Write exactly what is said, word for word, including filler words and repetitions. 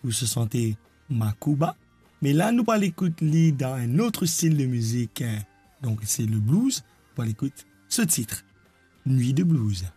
pour se sentir Makuba. Mais là, nous allons l'écouter dans un autre style de musique. Donc, c'est le blues. On va l'écouter ce titre, Nuit de blues.